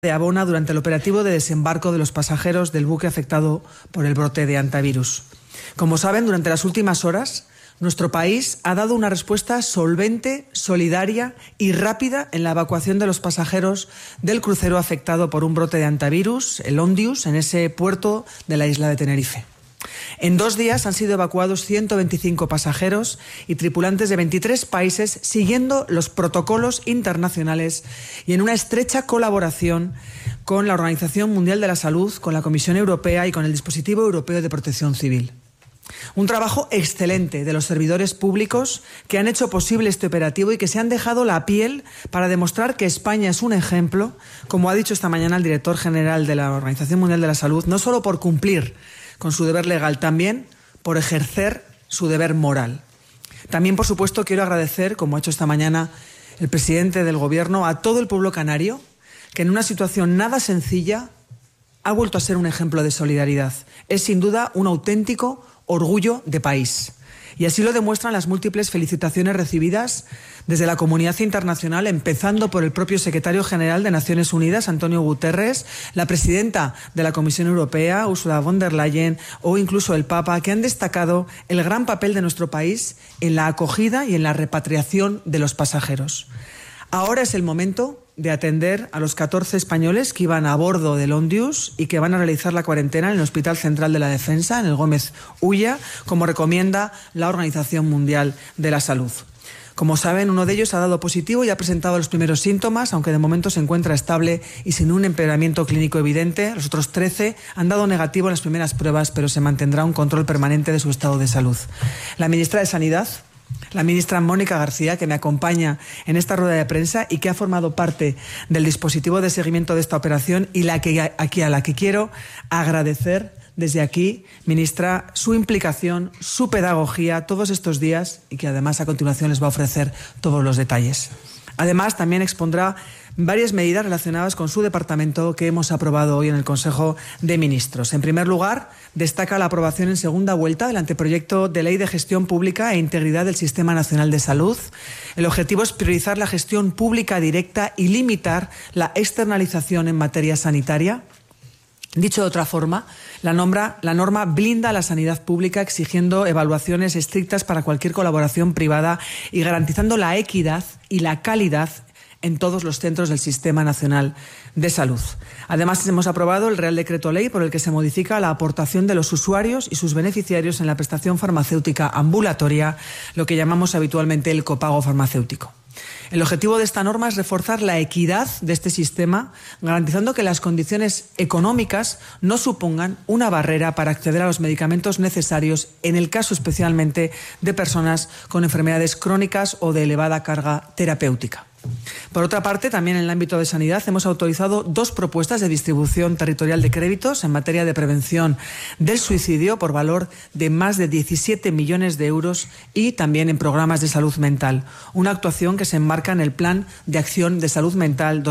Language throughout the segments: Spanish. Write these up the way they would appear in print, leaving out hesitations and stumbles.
de Abona durante el operativo de desembarco de los pasajeros del buque afectado por el brote de hantavirus. Como saben, durante las últimas horas, nuestro país ha dado una respuesta solvente, solidaria y rápida en la evacuación de los pasajeros del crucero afectado por un brote de hantavirus, el Ondius, en ese puerto de la isla de Tenerife. En 2 días han sido evacuados 125 pasajeros y tripulantes de 23 países siguiendo los protocolos internacionales y en una estrecha colaboración con la Organización Mundial de la Salud, con la Comisión Europea y con el Dispositivo Europeo de Protección Civil. Un trabajo excelente de los servidores públicos que han hecho posible este operativo y que se han dejado la piel para demostrar que España es un ejemplo, como ha dicho esta mañana el director general de la Organización Mundial de la Salud, no solo por cumplir con su deber legal, también por ejercer su deber moral. También, por supuesto, quiero agradecer, como ha hecho esta mañana el presidente del Gobierno, a todo el pueblo canario, que en una situación nada sencilla ha vuelto a ser un ejemplo de solidaridad. Es sin duda un auténtico orgullo de país. Y así lo demuestran las múltiples felicitaciones recibidas desde la comunidad internacional, empezando por el propio secretario general de Naciones Unidas, Antonio Guterres, la presidenta de la Comisión Europea, Ursula von der Leyen, o incluso el Papa, que han destacado el gran papel de nuestro país en la acogida y en la repatriación de los pasajeros. Ahora es el momento de atender a los 14 españoles que iban a bordo del Ondius y que van a realizar la cuarentena en el Hospital Central de la Defensa, en el Gómez Ulla, como recomienda la Organización Mundial de la Salud. Como saben, uno de ellos ha dado positivo y ha presentado los primeros síntomas, aunque de momento se encuentra estable y sin un empeoramiento clínico evidente. Los otros 13 han dado negativo en las primeras pruebas, pero se mantendrá un control permanente de su estado de salud. La ministra de Sanidad, la ministra Mónica García, que me acompaña en esta rueda de prensa y que ha formado parte del dispositivo de seguimiento de esta operación y a la que quiero agradecer desde aquí, ministra, su implicación, su pedagogía todos estos días y que además a continuación les va a ofrecer todos los detalles. Además, también expondrá varias medidas relacionadas con su departamento que hemos aprobado hoy en el Consejo de Ministros. En primer lugar, destaca la aprobación en segunda vuelta del anteproyecto de Ley de Gestión Pública e Integridad del Sistema Nacional de Salud. El objetivo es priorizar la gestión pública directa y limitar la externalización en materia sanitaria. Dicho de otra forma, la norma blinda la sanidad pública exigiendo evaluaciones estrictas para cualquier colaboración privada y garantizando la equidad y la calidad en todos los centros del Sistema Nacional de Salud. Además, hemos aprobado el Real Decreto Ley por el que se modifica la aportación de los usuarios y sus beneficiarios en la prestación farmacéutica ambulatoria, lo que llamamos habitualmente el copago farmacéutico. El objetivo de esta norma es reforzar la equidad de este sistema, garantizando que las condiciones económicas no supongan una barrera para acceder a los medicamentos necesarios, en el caso especialmente de personas con enfermedades crónicas o de elevada carga terapéutica. Por otra parte, también en el ámbito de sanidad hemos autorizado 2 propuestas de distribución territorial de créditos en materia de prevención del suicidio por valor de más de 17 millones de euros y también en programas de salud mental, una actuación que se enmarca en el Plan de Acción de Salud Mental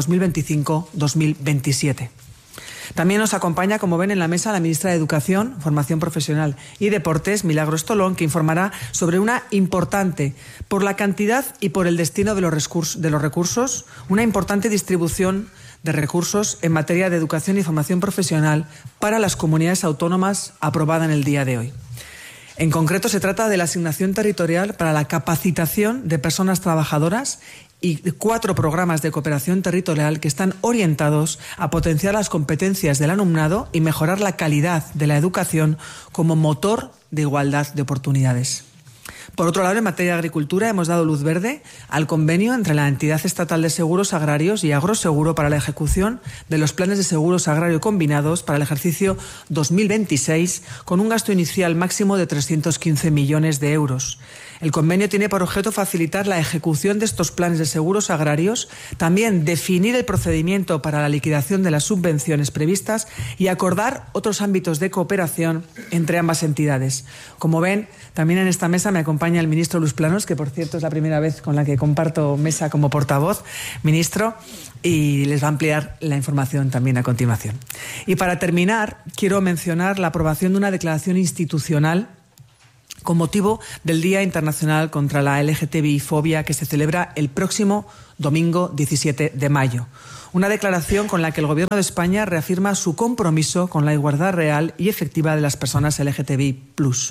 2025-2027. También nos acompaña, como ven en la mesa, la ministra de Educación, Formación Profesional y Deportes, Milagros Tolón, que informará sobre una importante, por la cantidad y por el destino de los recursos, una importante distribución de recursos en materia de educación y formación profesional para las comunidades autónomas aprobada en el día de hoy. En concreto, se trata de la asignación territorial para la capacitación de personas trabajadoras y 4 programas de cooperación territorial que están orientados a potenciar las competencias del alumnado y mejorar la calidad de la educación como motor de igualdad de oportunidades. Por otro lado, en materia de agricultura hemos dado luz verde al convenio entre la Entidad Estatal de Seguros Agrarios y Agroseguro para la ejecución de los planes de seguros agrario combinados para el ejercicio 2026 con un gasto inicial máximo de 315 millones de euros. El convenio tiene por objeto facilitar la ejecución de estos planes de seguros agrarios, también definir el procedimiento para la liquidación de las subvenciones previstas y acordar otros ámbitos de cooperación entre ambas entidades. Como ven, también en esta mesa me acompaña el ministro Luis Planos, que por cierto es la primera vez con la que comparto mesa como portavoz. Ministro, y les va a ampliar la información también a continuación. Y para terminar, quiero mencionar la aprobación de una declaración institucional con motivo del Día Internacional contra la LGTBI-fobia que se celebra el próximo domingo 17 de mayo. Una declaración con la que el Gobierno de España reafirma su compromiso con la igualdad real y efectiva de las personas LGTBI+.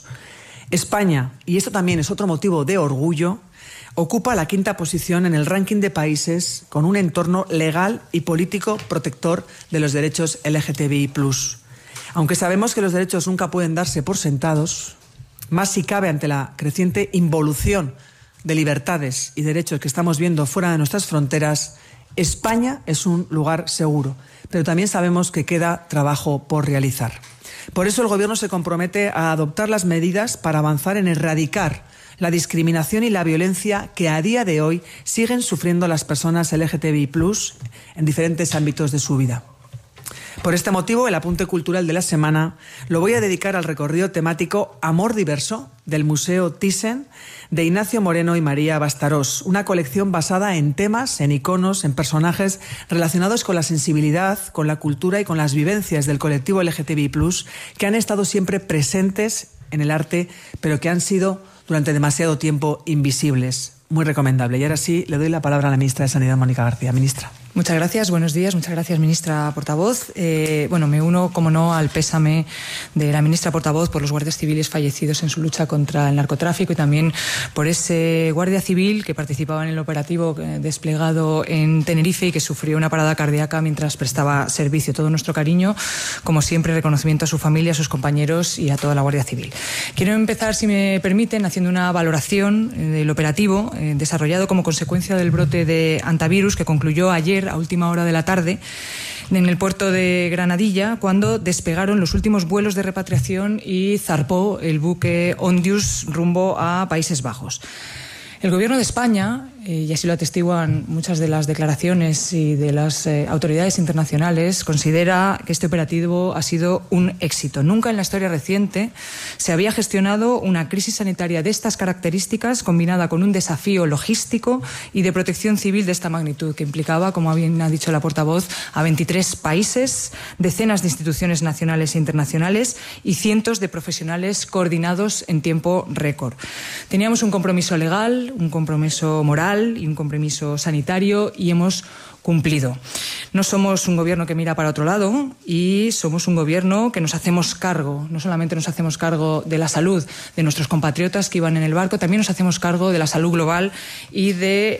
España, y esto también es otro motivo de orgullo, ocupa la 5ª posición en el ranking de países con un entorno legal y político protector de los derechos LGTBI+. Aunque sabemos que los derechos nunca pueden darse por sentados, más si cabe ante la creciente involución de libertades y derechos que estamos viendo fuera de nuestras fronteras, España es un lugar seguro, pero también sabemos que queda trabajo por realizar. Por eso el Gobierno se compromete a adoptar las medidas para avanzar en erradicar la discriminación y la violencia que a día de hoy siguen sufriendo las personas LGTBI+ en diferentes ámbitos de su vida. Por este motivo, el apunte cultural de la semana lo voy a dedicar al recorrido temático Amor Diverso del Museo Thyssen de Ignacio Moreno y María Bastarós, una colección basada en temas, en iconos, en personajes relacionados con la sensibilidad, con la cultura y con las vivencias del colectivo LGTBI+, que han estado siempre presentes en el arte, pero que han sido durante demasiado tiempo invisibles. Muy recomendable. Y ahora sí, le doy la palabra a la ministra de Sanidad, Mónica García. Ministra. Muchas gracias, buenos días, muchas gracias, ministra portavoz. Me uno, como no, al pésame de la ministra portavoz por los guardias civiles fallecidos en su lucha contra el narcotráfico y también por ese guardia civil que participaba en el operativo desplegado en Tenerife y que sufrió una parada cardíaca mientras prestaba servicio. Todo nuestro cariño, como siempre, reconocimiento a su familia, a sus compañeros y a toda la Guardia Civil. Quiero empezar, si me permiten, haciendo una valoración del operativo desarrollado como consecuencia del brote de hantavirus que concluyó ayer a última hora de la tarde en el puerto de Granadilla, cuando despegaron los últimos vuelos de repatriación y zarpó el buque Ondius rumbo a Países Bajos. El Gobierno de España, y así lo atestiguan muchas de las declaraciones y de las autoridades internacionales, considera que este operativo ha sido un éxito. Nunca en la historia reciente se había gestionado una crisis sanitaria de estas características combinada con un desafío logístico y de protección civil de esta magnitud, que implicaba, como bien ha dicho la portavoz, a 23 países, decenas de instituciones nacionales e internacionales y cientos de profesionales coordinados en tiempo récord. Teníamos un compromiso legal, un compromiso moral y un compromiso sanitario y hemos cumplido. No somos un gobierno que mira para otro lado y somos un gobierno que nos hacemos cargo. No solamente nos hacemos cargo de la salud de nuestros compatriotas que iban en el barco, también nos hacemos cargo de la salud global y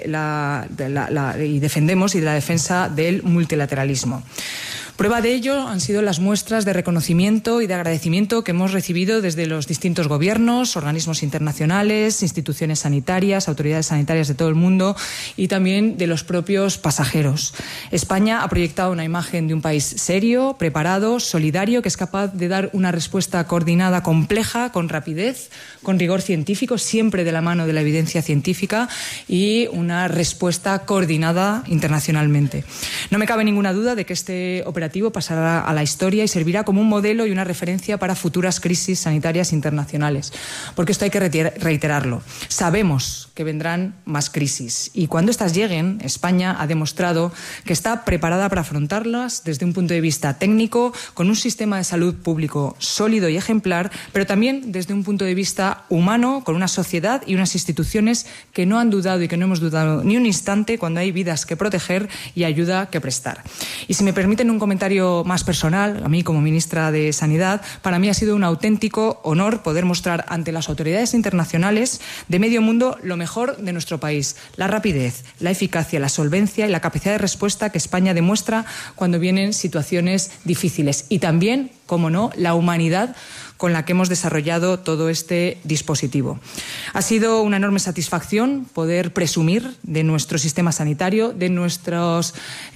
y defendemos y de la defensa del multilateralismo. Prueba de ello han sido las muestras de reconocimiento y de agradecimiento que hemos recibido desde los distintos gobiernos, organismos internacionales, instituciones sanitarias, autoridades sanitarias de todo el mundo y también de los propios pasajeros. España ha proyectado una imagen de un país serio, preparado, solidario, que es capaz de dar una respuesta coordinada, compleja, con rapidez, con rigor científico, siempre de la mano de la evidencia científica y una respuesta coordinada internacionalmente. No me cabe ninguna duda de que este operativo pasará a la historia y servirá como un modelo y una referencia para futuras crisis sanitarias internacionales. Porque esto hay que reiterarlo. Sabemos que vendrán más crisis y cuando estas lleguen, España ha demostrado que está preparada para afrontarlas desde un punto de vista técnico, con un sistema de salud público sólido y ejemplar, pero también desde un punto de vista humano, con una sociedad y unas instituciones que no han dudado y que no hemos dudado ni un instante cuando hay vidas que proteger y ayuda que prestar. Y si me permiten un comentario más personal, a mí como ministra de Sanidad, para mí ha sido un auténtico honor poder mostrar ante las autoridades internacionales de medio mundo lo mejor de nuestro país, la rapidez, la eficacia, la solvencia y la capacidad de respuesta que España demuestra cuando vienen situaciones difíciles y también, como no, la humanidad con la que hemos desarrollado todo este dispositivo. Ha sido una enorme satisfacción poder presumir de nuestro sistema sanitario, de nuestros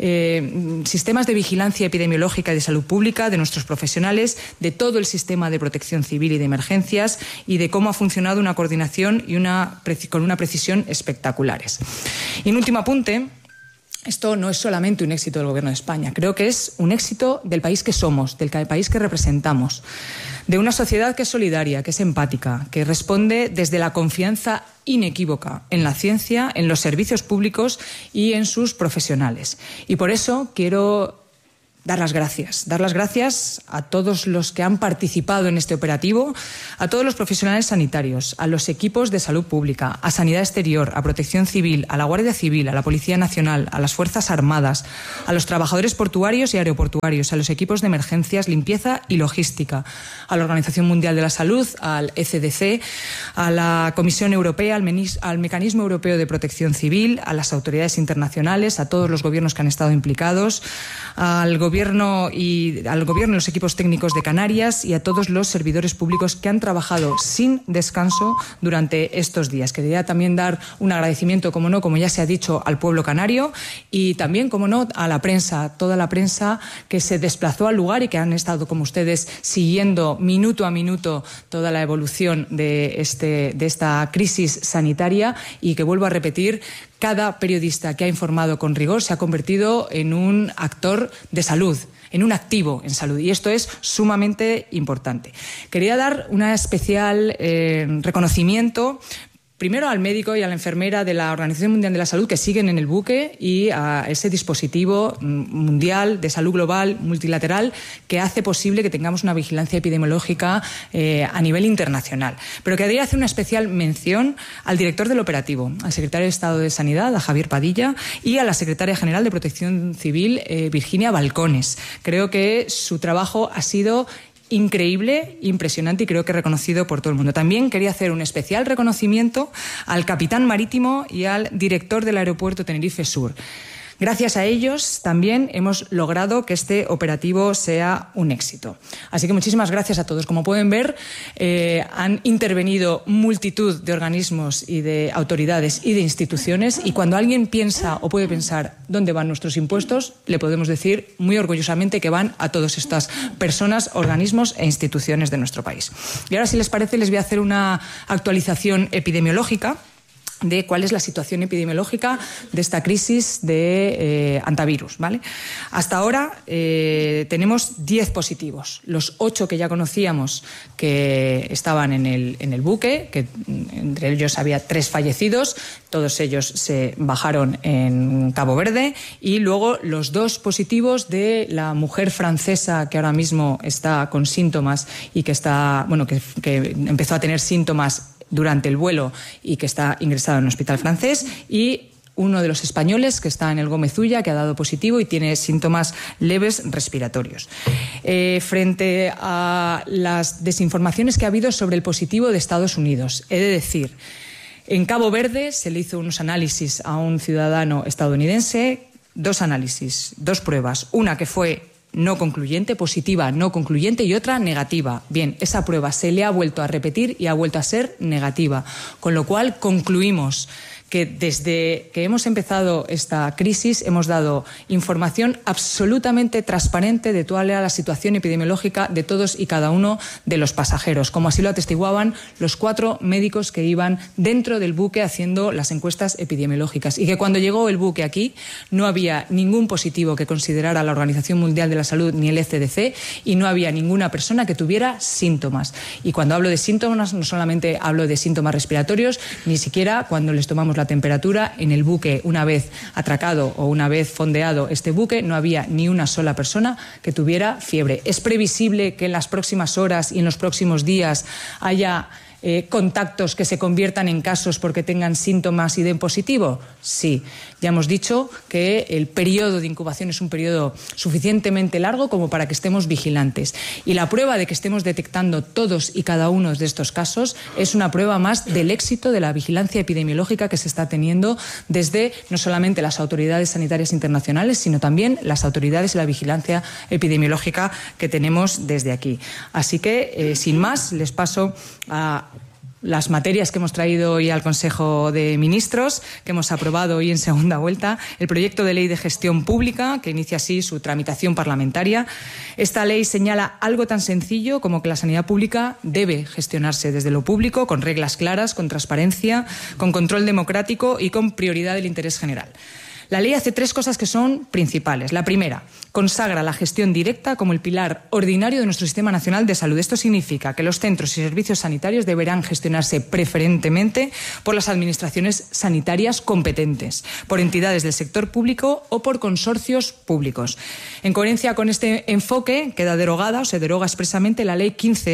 sistemas de vigilancia epidemiológica y de salud pública, de nuestros profesionales, de todo el sistema de protección civil y de emergencias y de cómo ha funcionado una coordinación y con una precisión espectaculares. Y un último apunte. Esto no es solamente un éxito del Gobierno de España, creo que es un éxito del país que somos, del país que representamos, de una sociedad que es solidaria, que es empática, que responde desde la confianza inequívoca en la ciencia, en los servicios públicos y en sus profesionales. Y por eso quiero dar las gracias a todos los que han participado en este operativo, a todos los profesionales sanitarios, a los equipos de salud pública, a Sanidad Exterior, a Protección Civil, a la Guardia Civil, a la Policía Nacional, a las Fuerzas Armadas, a los trabajadores portuarios y aeroportuarios, a los equipos de emergencias, limpieza y logística, a la Organización Mundial de la Salud, al ECDC, a la Comisión Europea, al Mecanismo Europeo de Protección Civil, a las autoridades internacionales, a todos los gobiernos que han estado implicados, al gobierno y los equipos técnicos de Canarias y a todos los servidores públicos que han trabajado sin descanso durante estos días. Quería también dar un agradecimiento, como no, como ya se ha dicho, al pueblo canario y también, como no, a la prensa, toda la prensa que se desplazó al lugar y que han estado, como ustedes, siguiendo minuto a minuto toda la evolución de esta crisis sanitaria y que, vuelvo a repetir, cada periodista que ha informado con rigor se ha convertido en un actor de salud, en un activo en salud, y esto es sumamente importante. Quería dar un especial reconocimiento primero al médico y a la enfermera de la Organización Mundial de la Salud que siguen en el buque y a ese dispositivo mundial de salud global multilateral que hace posible que tengamos una vigilancia epidemiológica a nivel internacional. Pero quería hacer una especial mención al director del operativo, al secretario de Estado de Sanidad, a Javier Padilla, y a la secretaria general de Protección Civil, Virginia Balcones. Creo que su trabajo ha sido increíble, impresionante y creo que reconocido por todo el mundo. También quería hacer un especial reconocimiento al capitán marítimo y al director del aeropuerto Tenerife Sur. Gracias a ellos también hemos logrado que este operativo sea un éxito. Así que muchísimas gracias a todos. Como pueden ver, han intervenido multitud de organismos y de autoridades y de instituciones, y cuando alguien piensa o puede pensar dónde van nuestros impuestos, le podemos decir muy orgullosamente que van a todas estas personas, organismos e instituciones de nuestro país. Y ahora, si les parece, les voy a hacer una actualización epidemiológica de cuál es la situación epidemiológica de esta crisis de antivirus, ¿vale? Hasta ahora tenemos 10 positivos. Los 8 que ya conocíamos que estaban en el buque, que entre ellos había 3 fallecidos, todos ellos se bajaron en Cabo Verde, y luego los 2 positivos de la mujer francesa que ahora mismo está con síntomas y que empezó a tener síntomas durante el vuelo y que está ingresado en un hospital francés, y uno de los españoles que está en el Gómez Ulla, que ha dado positivo y tiene síntomas leves respiratorios. Frente a las desinformaciones que ha habido sobre el positivo de Estados Unidos, he de decir, en Cabo Verde se le hizo unos análisis a un ciudadano estadounidense, 2 análisis, 2 pruebas, una que fue no concluyente, positiva no concluyente, y otra negativa. Bien, esa prueba se le ha vuelto a repetir y ha vuelto a ser negativa, con lo cual concluimos que desde que hemos empezado esta crisis hemos dado información absolutamente transparente de toda la situación epidemiológica de todos y cada uno de los pasajeros, como así lo atestiguaban los 4 médicos que iban dentro del buque haciendo las encuestas epidemiológicas, y que cuando llegó el buque aquí no había ningún positivo que considerara la Organización Mundial de la Salud ni el ECDC, y no había ninguna persona que tuviera síntomas. Y cuando hablo de síntomas no solamente hablo de síntomas respiratorios, ni siquiera cuando les tomamos la temperatura en el buque, una vez atracado o una vez fondeado este buque, no había ni una sola persona que tuviera fiebre. Es previsible que en las próximas horas y en los próximos días haya contactos que se conviertan en casos porque tengan síntomas y den positivo? Sí. Ya hemos dicho que el periodo de incubación es un periodo suficientemente largo como para que estemos vigilantes. Y la prueba de que estemos detectando todos y cada uno de estos casos es una prueba más del éxito de la vigilancia epidemiológica que se está teniendo desde no solamente las autoridades sanitarias internacionales, sino también las autoridades de la vigilancia epidemiológica que tenemos desde aquí. Así que, sin más, les paso a las materias que hemos traído hoy al Consejo de Ministros, que hemos aprobado hoy en segunda vuelta, el proyecto de ley de gestión pública, que inicia así su tramitación parlamentaria. Esta ley señala algo tan sencillo como que la sanidad pública debe gestionarse desde lo público, con reglas claras, con transparencia, con control democrático y con prioridad del interés general. La ley hace 3 cosas que son principales. La primera, consagra la gestión directa como el pilar ordinario de nuestro Sistema Nacional de Salud. Esto significa que los centros y servicios sanitarios deberán gestionarse preferentemente por las administraciones sanitarias competentes, por entidades del sector público o por consorcios públicos. En coherencia con este enfoque, queda derogada o se deroga expresamente la Ley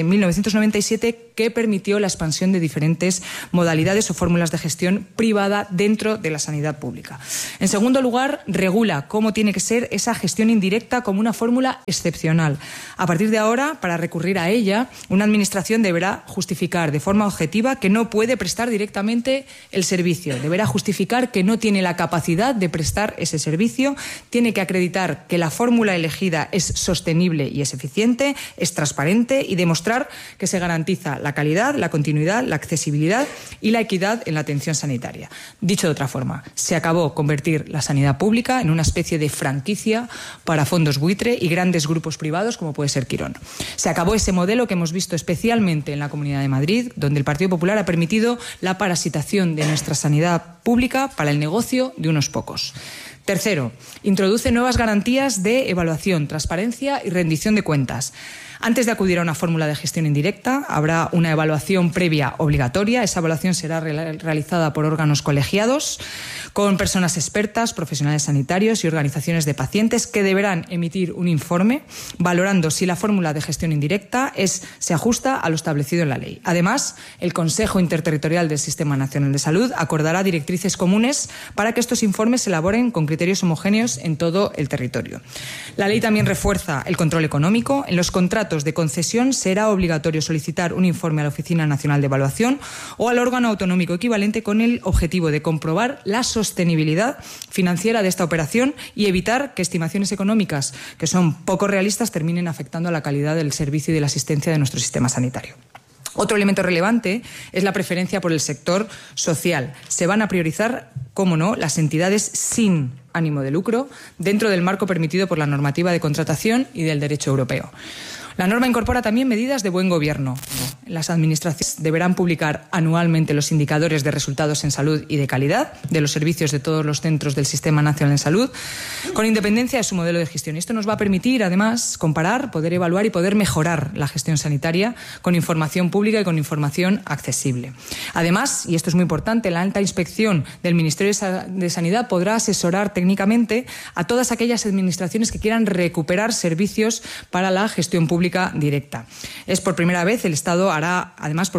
15/1997 que permitió la expansión de diferentes modalidades o fórmulas de gestión privada dentro de la sanidad pública. En segundo lugar, regula cómo tiene que ser esa gestión indirecta como una fórmula excepcional. A partir de ahora, para recurrir a ella, una administración deberá justificar de forma objetiva que no puede prestar directamente el servicio. Deberá justificar que no tiene la capacidad de prestar ese servicio, tiene que acreditar que la fórmula elegida es sostenible y es eficiente, es transparente y demostrar que se garantiza la calidad, la continuidad, la accesibilidad y la equidad en la atención sanitaria. Dicho de otra forma, se acabó convertir la sanidad pública en una especie de franquicia para fondos buitre y grandes grupos privados como puede ser Quirón. Se acabó ese modelo que hemos visto especialmente en la Comunidad de Madrid, donde el Partido Popular ha permitido la parasitación de nuestra sanidad pública para el negocio de unos pocos. Tercero, introduce nuevas garantías de evaluación, transparencia y rendición de cuentas. Antes de acudir a una fórmula de gestión indirecta, habrá una evaluación previa obligatoria. Esa evaluación será realizada por órganos colegiados, con personas expertas, profesionales sanitarios y organizaciones de pacientes que deberán emitir un informe valorando si la fórmula de gestión indirecta se ajusta a lo establecido en la ley. Además, el Consejo Interterritorial del Sistema Nacional de Salud acordará directrices comunes para que estos informes se elaboren con criterios homogéneos en todo el territorio. La ley también refuerza el control económico. En los contratos de concesión será obligatorio solicitar un informe a la Oficina Nacional de Evaluación o al órgano autonómico equivalente con el objetivo de comprobar la sostenibilidad financiera de esta operación y evitar que estimaciones económicas que son poco realistas terminen afectando a la calidad del servicio y de la asistencia de nuestro sistema sanitario. Otro elemento relevante es la preferencia por el sector social. Se van a priorizar, cómo no, las entidades sin ánimo de lucro dentro del marco permitido por la normativa de contratación y del derecho europeo. La norma incorpora también medidas de buen gobierno. Las administraciones deberán publicar anualmente los indicadores de resultados en salud y de calidad de los servicios de todos los centros del Sistema Nacional de Salud, con independencia de su modelo de gestión. Esto nos va a permitir, además, comparar, poder evaluar y poder mejorar la gestión sanitaria con información pública y con información accesible. Además, y esto es muy importante, la alta inspección del Ministerio de Sanidad podrá asesorar técnicamente a todas aquellas administraciones que quieran recuperar servicios para la gestión pública directa. Por primera vez el Estado hará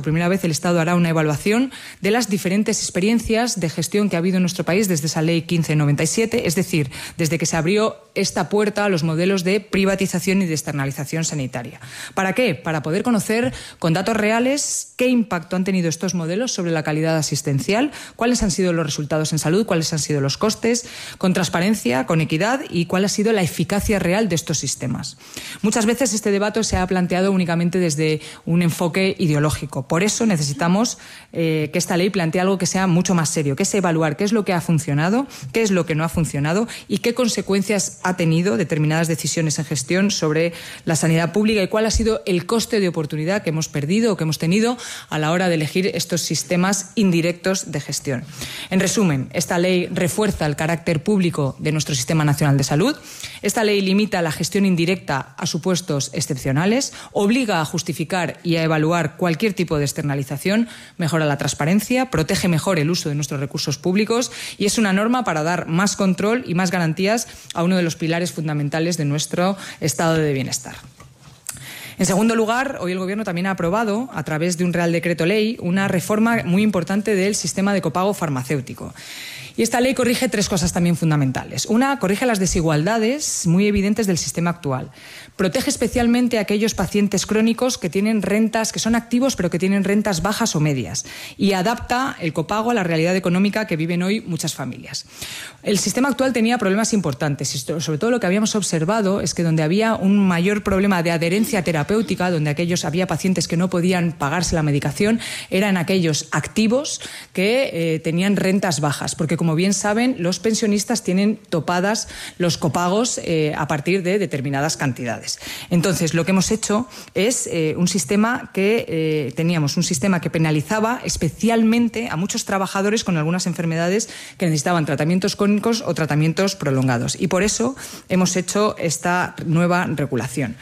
una evaluación de las diferentes experiencias de gestión que ha habido en nuestro país desde esa Ley 15/97, es decir, desde que se abrió esta puerta a los modelos de privatización y de externalización sanitaria. ¿Para qué? Para poder conocer con datos reales qué impacto han tenido estos modelos sobre la calidad asistencial, cuáles han sido los resultados en salud, cuáles han sido los costes, con transparencia, con equidad y cuál ha sido la eficacia real de estos sistemas. Muchas veces este debate se ha planteado únicamente desde un enfoque ideológico. Por eso necesitamos que esta ley plantee algo que sea mucho más serio, que es evaluar qué es lo que ha funcionado, qué es lo que no ha funcionado y qué consecuencias ha tenido determinadas decisiones en gestión sobre la sanidad pública y cuál ha sido el coste de oportunidad que hemos perdido o que hemos tenido a la hora de elegir estos sistemas indirectos de gestión. En resumen, esta ley refuerza el carácter público de nuestro Sistema Nacional de Salud. Esta ley limita la gestión indirecta a supuestos excepcionales, obliga a justificar y a evaluar cualquier tipo de externalización, mejora la transparencia, protege mejor el uso de nuestros recursos públicos y es una norma para dar más control y más garantías a uno de los pilares fundamentales de nuestro estado de bienestar. En segundo lugar, hoy el Gobierno también ha aprobado, a través de un Real Decreto Ley, una reforma muy importante del sistema de copago farmacéutico. Y esta ley corrige 3 cosas también fundamentales. Una, corrige las desigualdades muy evidentes del sistema actual. Protege especialmente a aquellos pacientes crónicos que tienen rentas, que son activos pero que tienen rentas bajas o medias. Y adapta el copago a la realidad económica que viven hoy muchas familias. El sistema actual tenía problemas importantes y sobre todo lo que habíamos observado es que donde había un mayor problema de adherencia terapéutica, donde había pacientes que no podían pagarse la medicación, eran aquellos activos que tenían rentas bajas. Porque como como bien saben, los pensionistas tienen topadas los copagos a partir de determinadas cantidades. Entonces, lo que hemos hecho es teníamos un sistema que penalizaba especialmente a muchos trabajadores con algunas enfermedades que necesitaban tratamientos crónicos o tratamientos prolongados. Y por eso hemos hecho esta nueva regulación.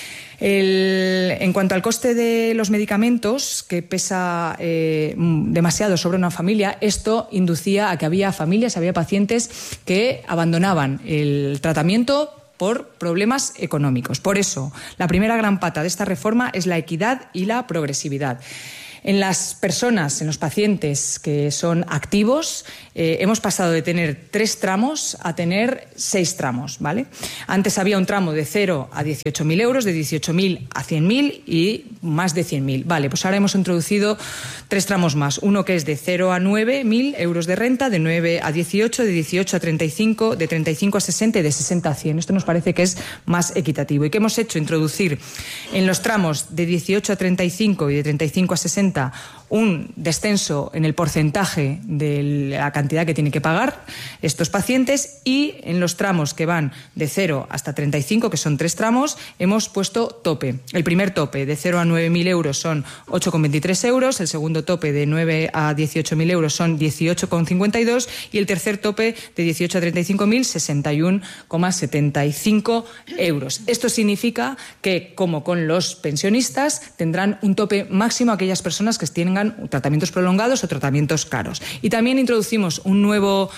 En cuanto al coste de los medicamentos, que pesa demasiado sobre una familia, esto inducía a que había familias, había pacientes que abandonaban el tratamiento por problemas económicos. Por eso, la primera gran pata de esta reforma es la equidad y la progresividad. En las personas, en los pacientes que son activos, hemos pasado de tener 3 tramos a tener 6 tramos, ¿vale? Antes había un tramo de 0 a 18.000 euros, de 18.000 a 100.000 y más de 100.000. Vale, pues ahora hemos introducido 3 tramos más. Uno que es de 0 a 9.000 euros de renta, de 9 a 18, de 18 a 35, de 35 a 60 y de 60 a 100. Esto nos parece que es más equitativo. ¿Y qué hemos hecho? Introducir en los tramos de 18 a 35 y de 35 a 60 un descenso en el porcentaje de la cantidad que tienen que pagar estos pacientes, y en los tramos que van de 0 hasta 35, que son 3 tramos, hemos puesto tope. El primer tope de 0 a 9.000 euros son 8,23 euros, el segundo tope de 9 a 18.000 euros son 18,52 y el tercer tope de 18 a 35.000, 61,75 euros. Esto significa que, como con los pensionistas, tendrán un tope máximo aquellas personas que tengan tratamientos prolongados o tratamientos caros. Y también introducimos un nuevo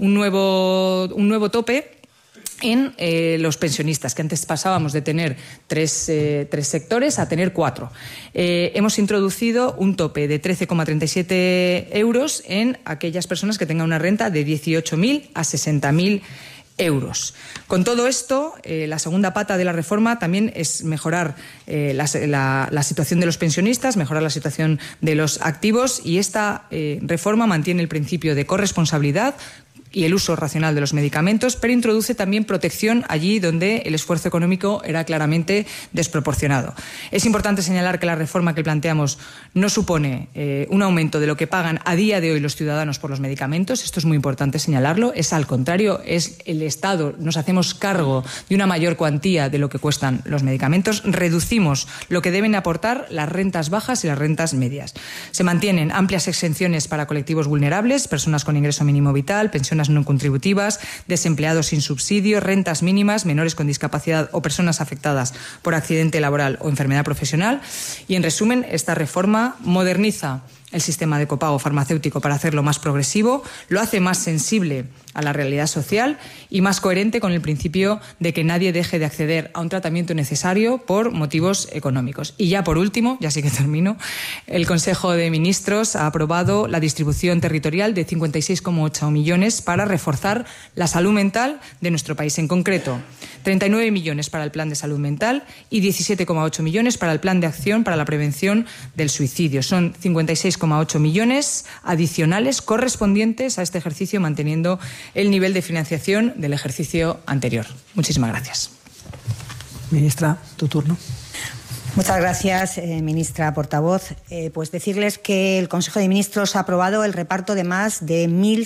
tope en los pensionistas, que antes pasábamos de tener tres sectores a tener 4. Hemos introducido un tope de 13,37 euros en aquellas personas que tengan una renta de 18.000 a 60.000 euros. Con todo esto, la segunda pata de la reforma también es mejorar la situación de los pensionistas, mejorar la situación de los activos, y esta reforma mantiene el principio de corresponsabilidad y el uso racional de los medicamentos, pero introduce también protección allí donde el esfuerzo económico era claramente desproporcionado. Es importante señalar que la reforma que planteamos no supone un aumento de lo que pagan a día de hoy los ciudadanos por los medicamentos. Esto es muy importante señalarlo. Es al contrario, es el Estado, nos hacemos cargo de una mayor cuantía de lo que cuestan los medicamentos. Reducimos lo que deben aportar las rentas bajas y las rentas medias. Se mantienen amplias exenciones para colectivos vulnerables, personas con ingreso mínimo vital, pensiones no contributivas, desempleados sin subsidio, rentas mínimas, menores con discapacidad o personas afectadas por accidente laboral o enfermedad profesional. Y, en resumen, esta reforma moderniza el sistema de copago farmacéutico para hacerlo más progresivo, lo hace más sensible a la realidad social y más coherente con el principio de que nadie deje de acceder a un tratamiento necesario por motivos económicos. Y ya por último, ya sí que termino, el Consejo de Ministros ha aprobado la distribución territorial de 56,8 millones para reforzar la salud mental de nuestro país. En concreto, 39 millones para el Plan de Salud Mental y 17,8 millones para el Plan de Acción para la Prevención del Suicidio. Son 56,8 millones adicionales correspondientes a este ejercicio, manteniendo el nivel de financiación del ejercicio anterior. Muchísimas gracias. Ministra, tu turno. Muchas gracias, ministra portavoz. Pues decirles que el Consejo de Ministros ha aprobado el reparto de más de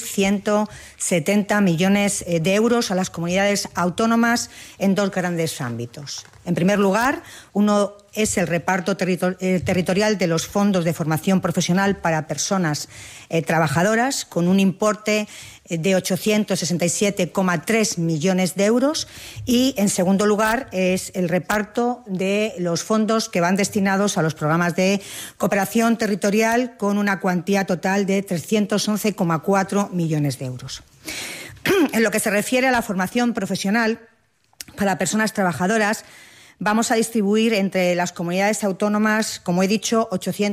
1.170 millones de euros a las comunidades autónomas en 2 grandes ámbitos. En primer lugar, uno es el reparto territorial de los fondos de formación profesional para personas trabajadoras, con un importe de 867,3 millones de euros. Y, en segundo lugar, es el reparto de los fondos que van destinados a los programas de cooperación territorial, con una cuantía total de 311,4 millones de euros. En lo que se refiere a la formación profesional para personas trabajadoras, vamos a distribuir entre las comunidades autónomas, como he dicho,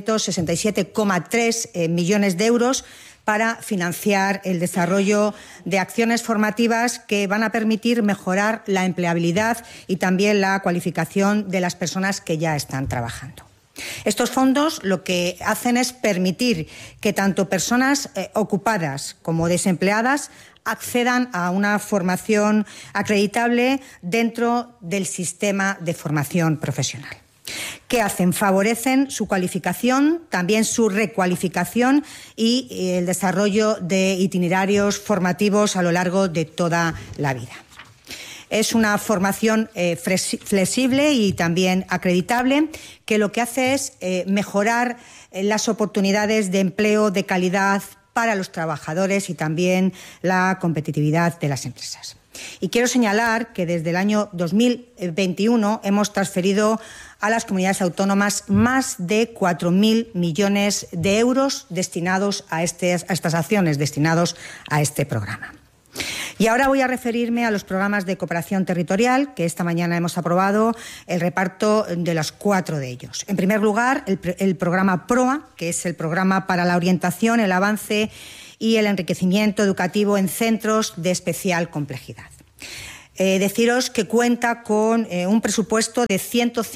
867,3 millones de euros para financiar el desarrollo de acciones formativas que van a permitir mejorar la empleabilidad y también la cualificación de las personas que ya están trabajando. Estos fondos lo que hacen es permitir que tanto personas ocupadas como desempleadas accedan a una formación acreditable dentro del sistema de formación profesional. ¿Qué hacen? Favorecen su cualificación, también su recualificación y el desarrollo de itinerarios formativos a lo largo de toda la vida. Es una formación flexible y también acreditable que lo que hace es mejorar las oportunidades de empleo de calidad para los trabajadores y también la competitividad de las empresas. Y quiero señalar que desde el año 2021 hemos transferido a las comunidades autónomas más de 4.000 millones de euros destinados a estas acciones, destinados a este programa. Y ahora voy a referirme a los programas de cooperación territorial, que esta mañana hemos aprobado el reparto de los 4 de ellos. En primer lugar, el programa PROA, que es el programa para la orientación, el avance y el enriquecimiento educativo en centros de especial complejidad. Deciros que cuenta con un presupuesto de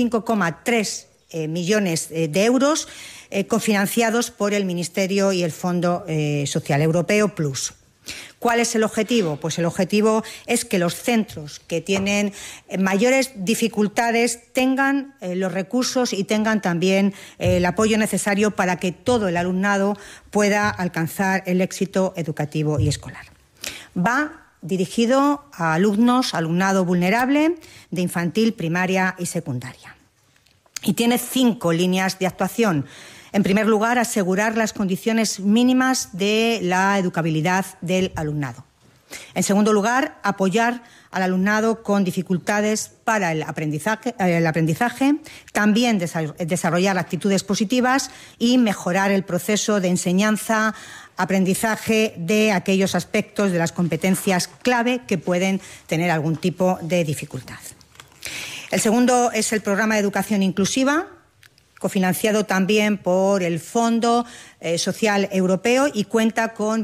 105,3 millones de euros cofinanciados por el Ministerio y el Fondo Social Europeo Plus. ¿Cuál es el objetivo? Pues el objetivo es que los centros que tienen mayores dificultades tengan los recursos y tengan también el apoyo necesario para que todo el alumnado pueda alcanzar el éxito educativo y escolar. Va dirigido a alumnado vulnerable de infantil, primaria y secundaria. Y tiene 5 líneas de actuación. En primer lugar, asegurar las condiciones mínimas de la educabilidad del alumnado. En segundo lugar, apoyar al alumnado con dificultades para el aprendizaje, también desarrollar actitudes positivas y mejorar el proceso de enseñanza-aprendizaje de aquellos aspectos de las competencias clave que pueden tener algún tipo de dificultad. El segundo es el programa de educación inclusiva, cofinanciado también por el Fondo Social Europeo y cuenta con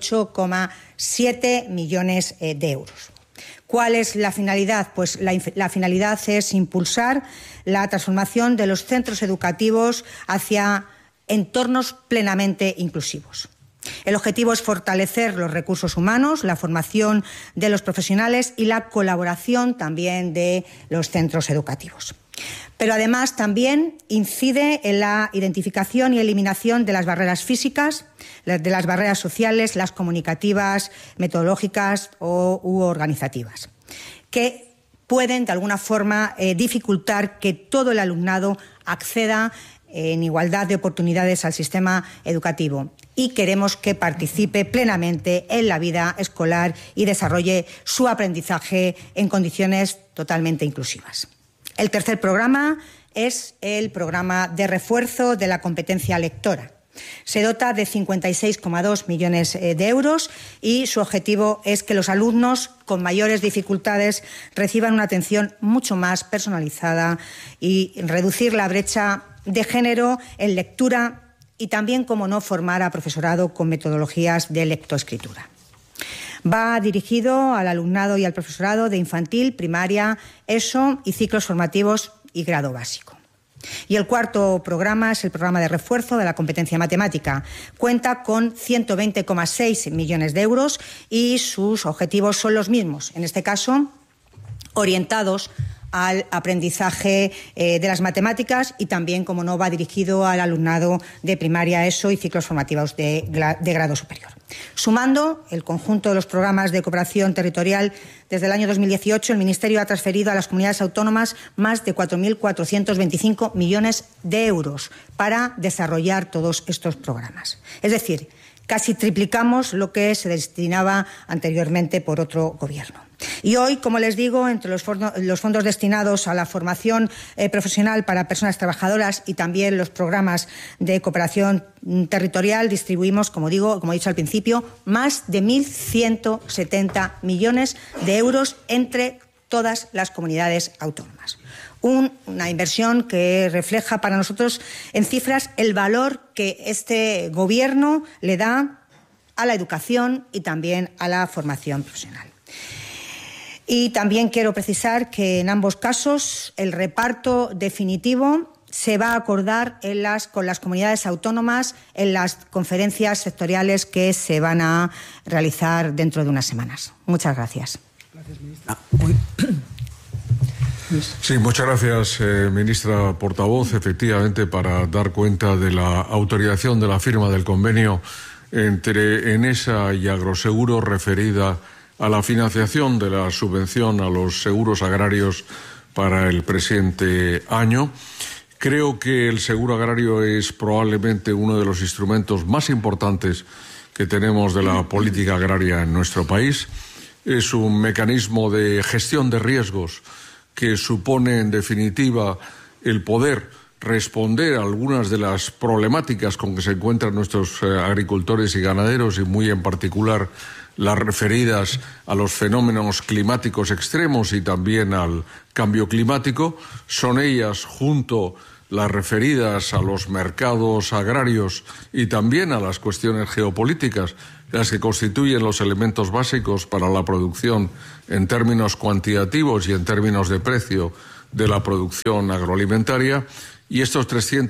28,7 millones de euros. ¿Cuál es la finalidad? Pues la finalidad es impulsar la transformación de los centros educativos hacia entornos plenamente inclusivos. El objetivo es fortalecer los recursos humanos, la formación de los profesionales y la colaboración también de los centros educativos. Pero además también incide en la identificación y eliminación de las barreras físicas, de las barreras sociales, las comunicativas, metodológicas u organizativas, que pueden de alguna forma dificultar que todo el alumnado acceda en igualdad de oportunidades al sistema educativo. Y queremos que participe plenamente en la vida escolar y desarrolle su aprendizaje en condiciones totalmente inclusivas. El tercer programa es el programa de refuerzo de la competencia lectora. Se dota de 56,2 millones de euros y su objetivo es que los alumnos con mayores dificultades reciban una atención mucho más personalizada y reducir la brecha de género en lectura y también, como no, formar a profesorado con metodologías de lectoescritura. Va dirigido al alumnado y al profesorado de infantil, primaria, ESO y ciclos formativos y grado básico. Y el cuarto programa es el programa de refuerzo de la competencia matemática. Cuenta con 120,6 millones de euros y sus objetivos son los mismos, en este caso orientados al aprendizaje de las matemáticas y también, como no, va dirigido al alumnado de primaria, ESO y ciclos formativos de grado superior. Sumando el conjunto de los programas de cooperación territorial, desde el año 2018 el Ministerio ha transferido a las comunidades autónomas más de 4.425 millones de euros para desarrollar todos estos programas. Es decir, casi triplicamos lo que se destinaba anteriormente por otro gobierno. Y hoy, como les digo, entre los fondos destinados a la formación profesional para personas trabajadoras y también los programas de cooperación territorial, distribuimos, como he dicho al principio, más de 1.170 millones de euros entre todas las comunidades autónomas. Una inversión que refleja para nosotros en cifras el valor que este Gobierno le da a la educación y también a la formación profesional. Y también quiero precisar que en ambos casos el reparto definitivo se va a acordar con las comunidades autónomas en las conferencias sectoriales que se van a realizar dentro de unas semanas. Muchas gracias. Gracias, ministra. Sí, muchas gracias, ministra portavoz. Efectivamente, para dar cuenta de la autorización de la firma del convenio entre Enesa y Agroseguro referida a la financiación de la subvención a los seguros agrarios para el presente año. Creo que el seguro agrario es probablemente uno de los instrumentos más importantes que tenemos de la política agraria en nuestro país. Es un mecanismo de gestión de riesgos que supone, en definitiva, el poder responder a algunas de las problemáticas con que se encuentran nuestros agricultores y ganaderos, y muy en particular las referidas a los fenómenos climáticos extremos y también al cambio climático. Son ellas, junto las referidas a los mercados agrarios y también a las cuestiones geopolíticas, las que constituyen los elementos básicos para la producción en términos cuantitativos y en términos de precio de la producción agroalimentaria. Y estos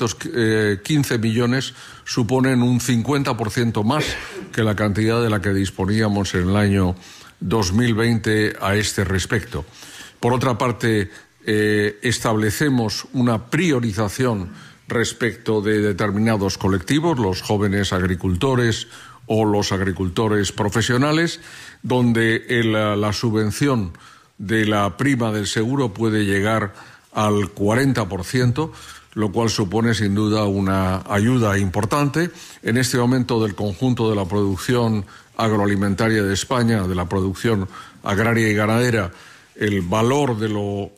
315 millones suponen un 50% más que la cantidad de la que disponíamos en el año 2020 a este respecto. Por otra parte, establecemos una priorización respecto de determinados colectivos, los jóvenes agricultores o los agricultores profesionales, donde la subvención de la prima del seguro puede llegar al 40%, lo cual supone sin duda una ayuda importante. En este momento, del conjunto de la producción agroalimentaria de España, de la producción agraria y ganadera, el valor de lo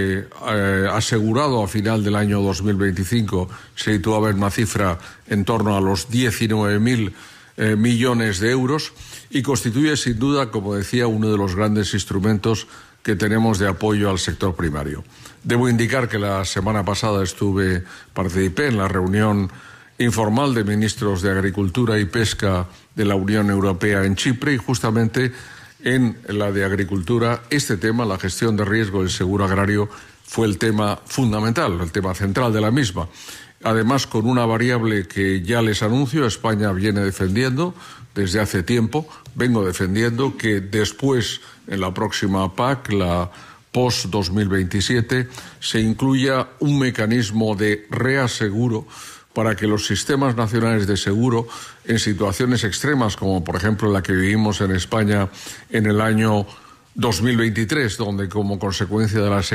asegurado a final del año 2025 se situaba en una cifra en torno a los 19.000 millones de euros y constituye sin duda, como decía, uno de los grandes instrumentos que tenemos de apoyo al sector primario. Debo indicar que la semana pasada participé en la reunión informal de ministros de Agricultura y Pesca de la Unión Europea en Chipre, y justamente en la de Agricultura este tema, la gestión de riesgo del seguro agrario, fue el tema fundamental, el tema central de la misma. Además, con una variable que ya les anuncio, España viene defendiendo desde hace tiempo, vengo defendiendo que después, en la próxima PAC, la post-2027, se incluya un mecanismo de reaseguro para que los sistemas nacionales de seguro, en situaciones extremas, como por ejemplo la que vivimos en España en el año 2023, donde como consecuencia de la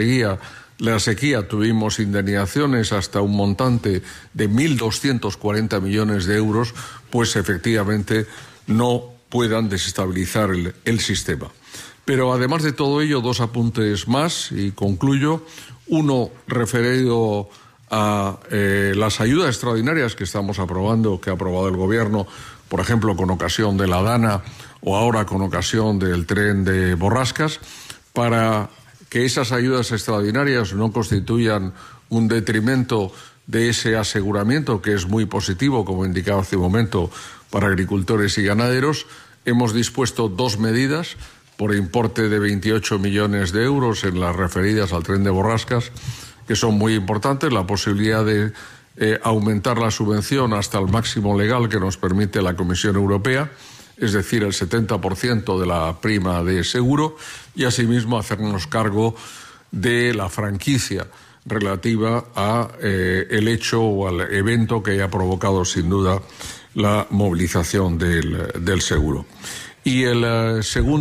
sequía tuvimos indemnizaciones hasta un montante de 1.240 millones de euros, pues efectivamente no puedan desestabilizar el sistema. Pero además de todo ello, dos apuntes más y concluyo. Uno referido a las ayudas extraordinarias que estamos aprobando, que ha aprobado el Gobierno, por ejemplo, con ocasión de la Dana o ahora con ocasión del tren de Borrascas, para que esas ayudas extraordinarias no constituyan un detrimento de ese aseguramiento, que es muy positivo, como indicaba hace un momento, para agricultores y ganaderos. Hemos dispuesto dos medidas por importe de 28 millones de euros en las referidas al tren de Borrascas, que son muy importantes. La posibilidad de aumentar la subvención hasta el máximo legal que nos permite la Comisión Europea, es decir, el 70% de la prima de seguro, y asimismo hacernos cargo de la franquicia relativa a el hecho o al evento que haya provocado sin duda la movilización del seguro. Y la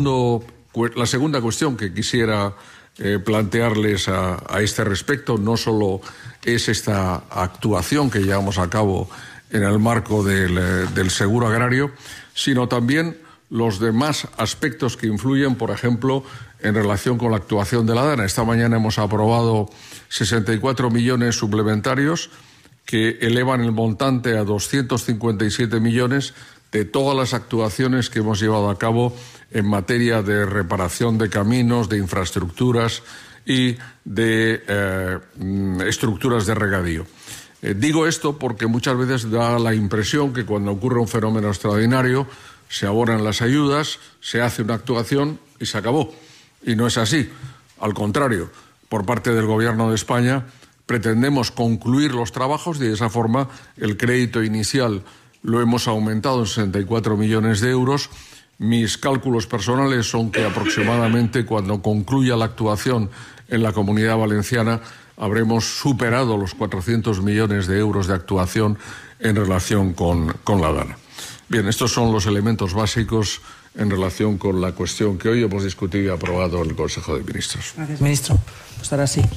segunda cuestión que quisiera plantearles a este respecto no solo es esta actuación que llevamos a cabo en el marco del seguro agrario, sino también los demás aspectos que influyen, por ejemplo, en relación con la actuación de la Dana. Esta mañana hemos aprobado 64 millones suplementarios que elevan el montante a 257 millones de todas las actuaciones que hemos llevado a cabo en materia de reparación de caminos, de infraestructuras y de estructuras de regadío. Digo esto porque muchas veces da la impresión que cuando ocurre un fenómeno extraordinario se abonan las ayudas, se hace una actuación y se acabó. Y no es así. Al contrario, por parte del Gobierno de España pretendemos concluir los trabajos y de esa forma el crédito inicial lo hemos aumentado en 64 millones de euros. Mis cálculos personales son que aproximadamente cuando concluya la actuación en la Comunidad Valenciana habremos superado los 400 millones de euros de actuación en relación con la DANA. Bien, estos son los elementos básicos en relación con la cuestión que hoy hemos discutido y aprobado en el Consejo de Ministros. Gracias, ministro. Pues ahora sí.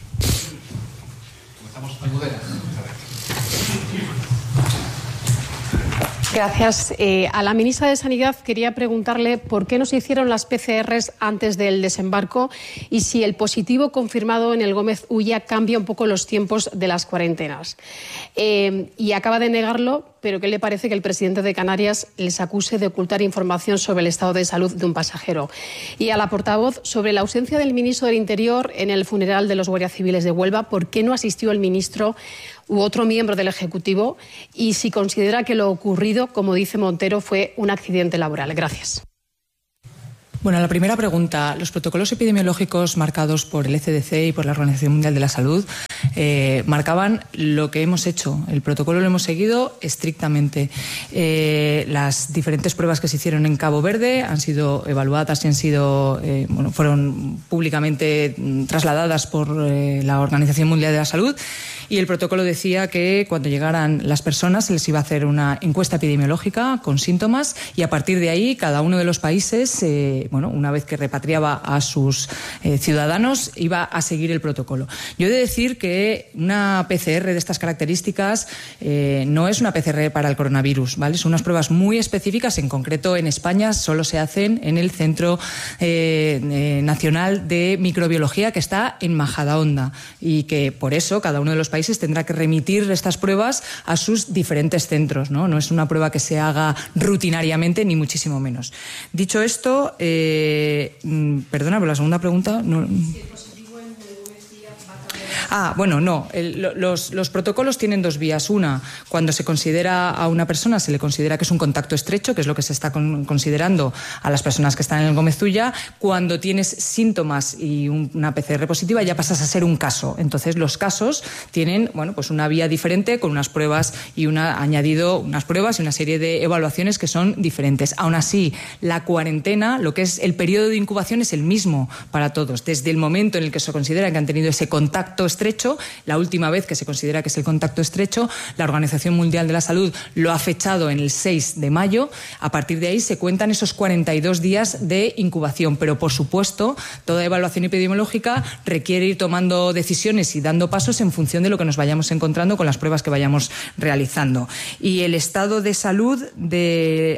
Gracias. A la ministra de Sanidad quería preguntarle por qué no se hicieron las PCRs antes del desembarco y si el positivo confirmado en el Gómez Ulla cambia un poco los tiempos de las cuarentenas. Y acaba de negarlo, pero ¿qué le parece que el presidente de Canarias les acuse de ocultar información sobre el estado de salud de un pasajero? Y a la portavoz, sobre la ausencia del ministro del Interior en el funeral de los guardias civiles de Huelva, ¿por qué no asistió el ministro u otro miembro del Ejecutivo? Y si considera que lo ocurrido, como dice Montero, fue un accidente laboral. Gracias. Bueno, la primera pregunta. Los protocolos epidemiológicos marcados por el ECDC y por la Organización Mundial de la Salud marcaban lo que hemos hecho. El protocolo lo hemos seguido estrictamente. Las diferentes pruebas que se hicieron en Cabo Verde han sido evaluadas y han sido, fueron públicamente trasladadas por la Organización Mundial de la Salud. Y el protocolo decía que cuando llegaran las personas se les iba a hacer una encuesta epidemiológica con síntomas y a partir de ahí cada uno de los países, una vez que repatriaba a sus ciudadanos, iba a seguir el protocolo. Yo he de decir que una PCR de estas características no es una PCR para el coronavirus, ¿vale? Son unas pruebas muy específicas. En concreto, en España solo se hacen en el Centro Nacional de Microbiología, que está en Majadahonda, y que por eso cada uno de los países tendrá que remitir estas pruebas a sus diferentes centros, ¿no? No es una prueba que se haga rutinariamente, ni muchísimo menos. Dicho esto, perdona, pero la segunda pregunta... No. Los protocolos tienen dos vías. Una, cuando se considera a una persona, se le considera que es un contacto estrecho, que es lo que se está considerando a las personas que están en el Gómez Ulla. Cuando tienes síntomas y una PCR positiva, ya pasas a ser un caso. Entonces, los casos tienen, una vía diferente, con unas pruebas y añadido unas pruebas y una serie de evaluaciones que son diferentes. Aún así, la cuarentena, lo que es el periodo de incubación, es el mismo para todos. Desde el momento en el que se considera que han tenido ese contacto estrecho, la última vez que se considera que es el contacto estrecho, la Organización Mundial de la Salud lo ha fechado en el 6 de mayo. A partir de ahí se cuentan esos 42 días de incubación. Pero, por supuesto, toda evaluación epidemiológica requiere ir tomando decisiones y dando pasos en función de lo que nos vayamos encontrando con las pruebas que vayamos realizando. Y el estado de salud de...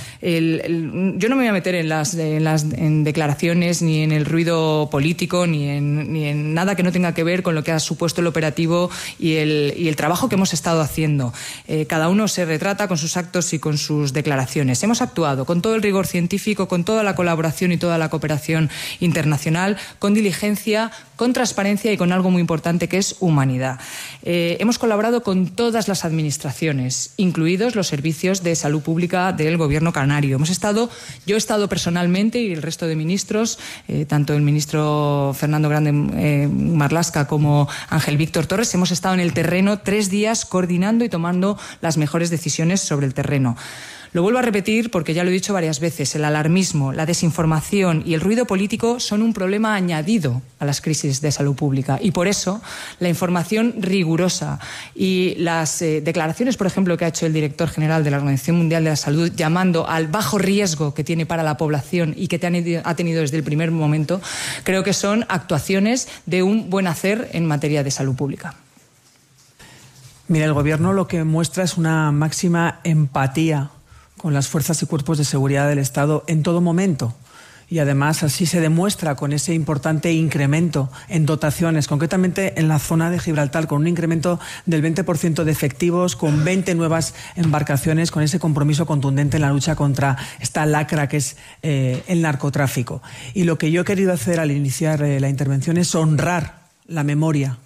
yo no me voy a meter en declaraciones, ni en el ruido político, ni en nada que no tenga que ver con lo que ha supuesto el operativo y el trabajo que hemos estado haciendo. Cada uno se retrata con sus actos y con sus declaraciones. Hemos actuado con todo el rigor científico, con toda la colaboración y toda la cooperación internacional, con diligencia, con transparencia y con algo muy importante, que es humanidad. Hemos colaborado con todas las administraciones, incluidos los servicios de salud pública del Gobierno canario. Yo he estado personalmente, y el resto de ministros, tanto el ministro Fernando Grande Marlaska como Ángel Víctor Torres, hemos estado en el terreno 3 días coordinando y tomando las mejores decisiones sobre el terreno. Lo vuelvo a repetir porque ya lo he dicho varias veces: el alarmismo, la desinformación y el ruido político son un problema añadido a las crisis de salud pública, y por eso la información rigurosa y las declaraciones, por ejemplo, que ha hecho el director general de la Organización Mundial de la Salud, llamando al bajo riesgo que tiene para la población y que ha tenido desde el primer momento, creo que son actuaciones de un buen hacer en materia de salud pública. Mira, el Gobierno lo que muestra es una máxima empatía con las fuerzas y cuerpos de seguridad del Estado en todo momento. Y además así se demuestra con ese importante incremento en dotaciones, concretamente en la zona de Gibraltar, con un incremento del 20% de efectivos, con 20 nuevas embarcaciones, con ese compromiso contundente en la lucha contra esta lacra que es el narcotráfico. Y lo que yo he querido hacer al iniciar la intervención es honrar la memoria